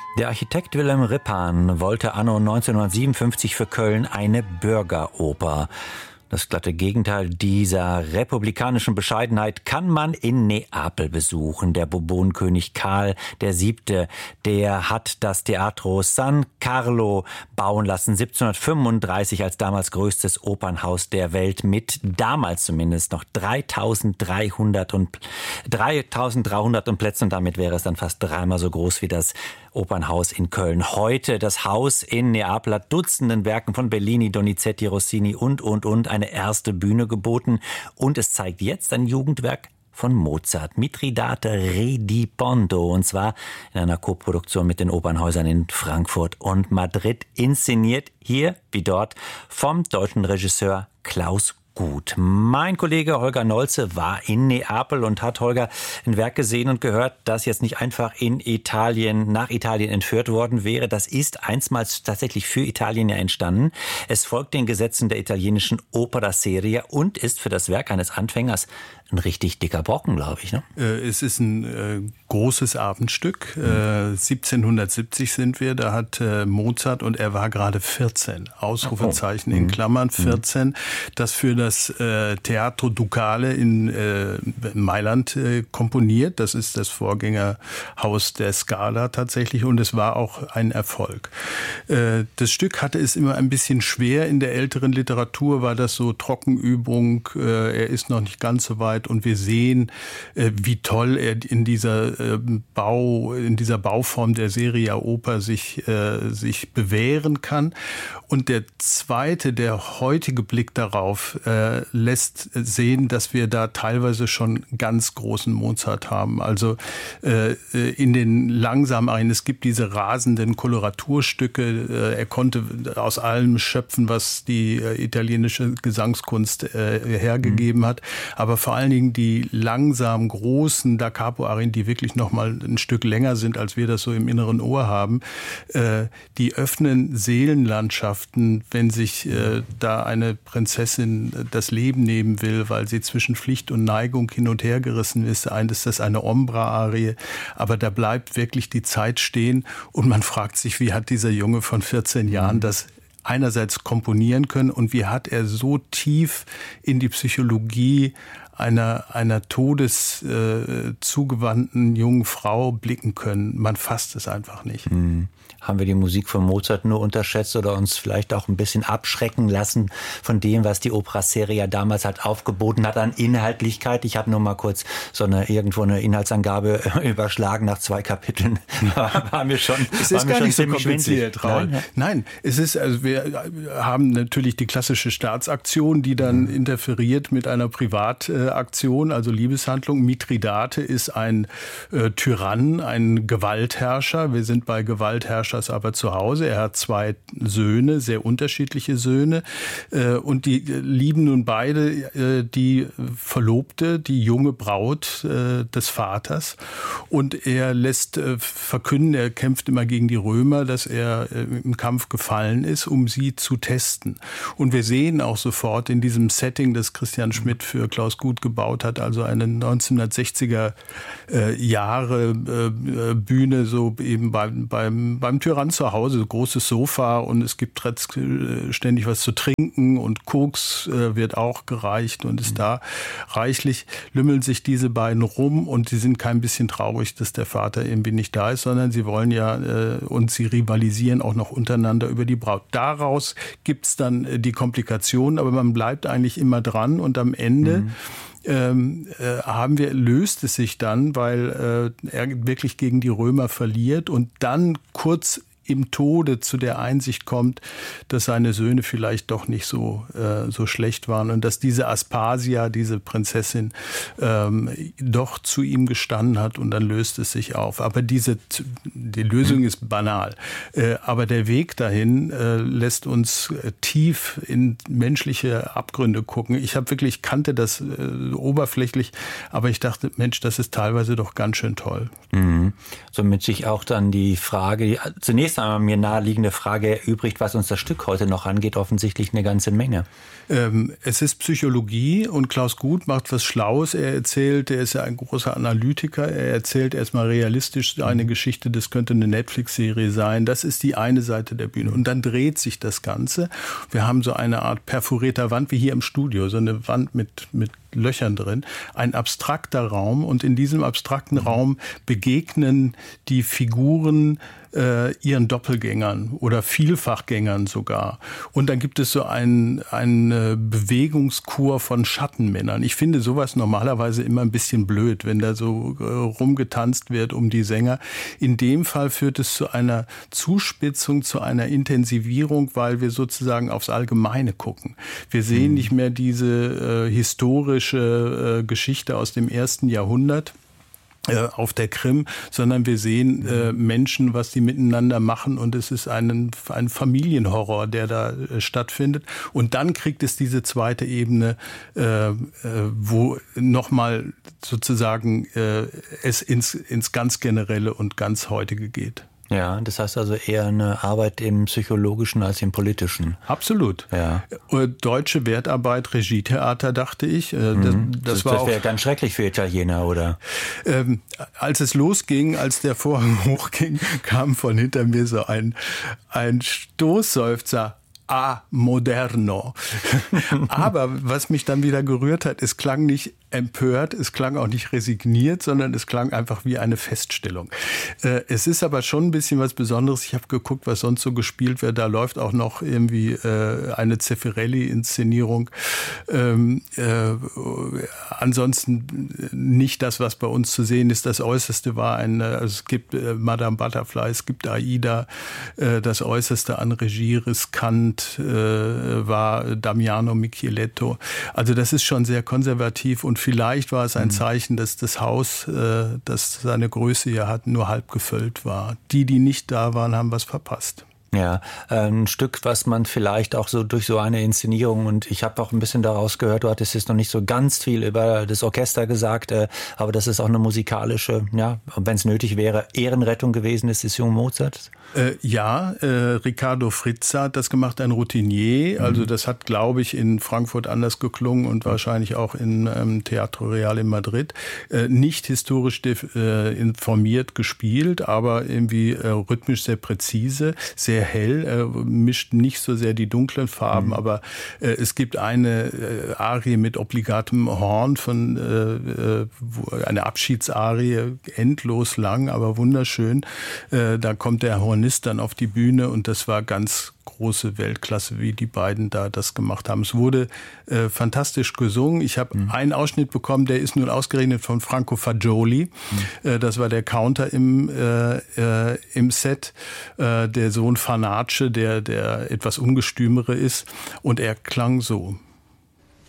Der Architekt Willem Rippan wollte anno 1957 für Köln eine Bürgeroper. Das glatte Gegenteil dieser republikanischen Bescheidenheit kann man in Neapel besuchen. Der Bourbonenkönig Karl VII., der hat das Teatro San Carlo bauen lassen, 1735 als damals größtes Opernhaus der Welt mit damals zumindest noch 3.300 Plätzen, und damit wäre es dann fast dreimal so groß wie das Opernhaus in Köln. Heute das Haus in Neapel hat Dutzenden Werken von Bellini, Donizetti, Rossini und eine erste Bühne geboten. Und es zeigt jetzt ein Jugendwerk von Mozart, Mithridate Re di Ponto, und zwar in einer Koproduktion mit den Opernhäusern in Frankfurt und Madrid, inszeniert hier wie dort vom deutschen Regisseur Klaus Guth. Mein Kollege Holger Nolze war in Neapel und hat, Holger, ein Werk gesehen und gehört, das jetzt nicht einfach nach Italien entführt worden wäre. Das ist einstmals tatsächlich für Italien ja entstanden. Es folgt den Gesetzen der italienischen Opera seria und ist für das Werk eines Anfängers ein richtig dicker Brocken, glaube ich. Ne? Es ist ein großes Abendstück. 1770 sind wir, da hat Mozart, und er war gerade 14, Ausrufezeichen in Klammern, 14, das für das Teatro Ducale in Mailand komponiert. Das ist das Vorgängerhaus der Scala tatsächlich, und es war auch ein Erfolg. Das Stück hatte es immer ein bisschen schwer. In der älteren Literatur war das so Trockenübung, er ist noch nicht ganz so weit, und wir sehen, wie toll er in dieser Bauform der Seria Oper sich bewähren kann. Und der heutige Blick darauf lässt sehen, dass wir da teilweise schon ganz großen Mozart haben. Also in den langsamen Arien, es gibt diese rasenden Koloraturstücke, er konnte aus allem schöpfen, was die italienische Gesangskunst hergegeben hat, aber vor allen Dingen die langsam großen Da Capo-Arien, die wirklich noch mal ein Stück länger sind, als wir das so im inneren Ohr haben, die öffnen Seelenlandschaften, wenn sich da eine Prinzessin das Leben nehmen will, weil sie zwischen Pflicht und Neigung hin und her gerissen ist. Ist das eine Ombra-Arie, aber da bleibt wirklich die Zeit stehen, und man fragt sich, wie hat dieser Junge von 14 Jahren das einerseits komponieren können, und wie hat er so tief in die Psychologie einer todeszugewandten jungen Frau blicken können. Man fasst es einfach nicht. Haben wir die Musik von Mozart nur unterschätzt oder uns vielleicht auch ein bisschen abschrecken lassen von dem, was die Opera seria damals halt aufgeboten hat an Inhaltlichkeit? Ich habe nur mal kurz irgendwo eine Inhaltsangabe überschlagen nach 2 Kapiteln. War mir schon es ist gar nicht so kompliziert, Raul. Nein, es ist, also wir haben natürlich die klassische Staatsaktion, die dann interferiert mit einer Privataktion, also Liebeshandlung. Mithridate ist ein Tyrann, ein Gewaltherrscher. Wir sind bei Gewaltherrschers aber zu Hause. Er hat 2 Söhne, sehr unterschiedliche Söhne, und die lieben nun beide die Verlobte, die junge Braut des Vaters, und er lässt verkünden, er kämpft immer gegen die Römer, dass er im Kampf gefallen ist, um sie zu testen. Und wir sehen auch sofort in diesem Setting, das Christian Schmidt für Klaus Guth gebaut hat, also eine 1960er Jahre Bühne, so eben beim Tyrann zu Hause, großes Sofa, und es gibt ständig was zu trinken, und Koks wird auch gereicht und ist da reichlich, lümmeln sich diese beiden rum, und sie sind kein bisschen traurig, dass der Vater irgendwie nicht da ist, sondern sie wollen und sie rivalisieren auch noch untereinander über die Braut. Daraus gibt's dann die Komplikationen, aber man bleibt eigentlich immer dran, und am Ende löst es sich dann, weil er wirklich gegen die Römer verliert und dann kurz im Tode zu der Einsicht kommt, dass seine Söhne vielleicht doch nicht so schlecht waren, und dass diese Aspasia, diese Prinzessin, doch zu ihm gestanden hat, und dann löst es sich auf. Aber die Lösung ist banal. Aber der Weg dahin lässt uns tief in menschliche Abgründe gucken. Ich kannte das oberflächlich, aber ich dachte, Mensch, das ist teilweise doch ganz schön toll. Somit sich auch dann die Frage, zunächst mir naheliegende Frage erübrigt, was uns das Stück heute noch angeht, offensichtlich eine ganze Menge. Es ist Psychologie und Klaus Guth macht was Schlaues. Er erzählt, er ist ja ein großer Analytiker, er erzählt erstmal realistisch eine Geschichte, das könnte eine Netflix-Serie sein. Das ist die eine Seite der Bühne. Und dann dreht sich das Ganze. Wir haben so eine Art perforierter Wand, wie hier im Studio, so eine Wand mit Löchern drin, ein abstrakter Raum. Und in diesem abstrakten Raum begegnen die Figuren ihren Doppelgängern oder Vielfachgängern sogar. Und dann gibt es so eine Bewegungskur von Schattenmännern. Ich finde sowas normalerweise immer ein bisschen blöd, wenn da so rumgetanzt wird um die Sänger. In dem Fall führt es zu einer Zuspitzung, zu einer Intensivierung, weil wir sozusagen aufs Allgemeine gucken. Wir sehen nicht mehr diese historische Geschichte aus dem 1. Jahrhundert auf der Krim, sondern wir sehen Menschen, was die miteinander machen, und es ist ein Familienhorror, der da stattfindet. Und dann kriegt es diese zweite Ebene, wo nochmal sozusagen es ins ganz Generelle und ganz Heutige geht. Ja, das heißt also eher eine Arbeit im Psychologischen als im Politischen. Absolut. Ja. Deutsche Wertarbeit, Regietheater, dachte ich. Das wäre ganz schrecklich für Italiener, oder? Als es losging, als der Vorhang hochging, kam von hinter mir so ein Stoßseufzer. Moderno. Aber was mich dann wieder gerührt hat, es klang nicht empört, es klang auch nicht resigniert, sondern es klang einfach wie eine Feststellung. Es ist aber schon ein bisschen was Besonderes. Ich habe geguckt, was sonst so gespielt wird. Da läuft auch noch irgendwie eine Zeffirelli-Inszenierung. Ansonsten nicht das, was bei uns zu sehen ist. Das Äußerste war es gibt Madame Butterfly, es gibt Aida. Das Äußerste an Regie riskant war Damiano Micheletto. Also das ist schon sehr konservativ, und vielleicht war es ein Zeichen, dass das Haus, das seine Größe hier hat, nur halb gefüllt war. Die nicht da waren, haben was verpasst. Ja, ein Stück, was man vielleicht auch so durch so eine Inszenierung, und ich habe auch ein bisschen daraus gehört, du hattest jetzt noch nicht so ganz viel über das Orchester gesagt, aber das ist auch eine musikalische, ja, wenn es nötig wäre, Ehrenrettung gewesen ist des jungen Mozart. Riccardo Frizza hat das gemacht, ein Routinier. Also das hat, glaube ich, in Frankfurt anders geklungen und wahrscheinlich auch im Teatro Real in Madrid. Nicht historisch informiert gespielt, aber irgendwie rhythmisch sehr präzise, sehr hell, mischt nicht so sehr die dunklen Farben, aber es gibt eine Arie mit obligatem Horn eine Abschiedsarie, endlos lang, aber wunderschön. Da kommt der Hornist dann auf die Bühne, und das war ganz große Weltklasse, wie die beiden da das gemacht haben. Es wurde fantastisch gesungen. Ich habe einen Ausschnitt bekommen, der ist nun ausgerechnet von Franco Fagioli. Das war der Counter im Set, der Sohn Farnace, der etwas ungestümere ist. Und er klang so.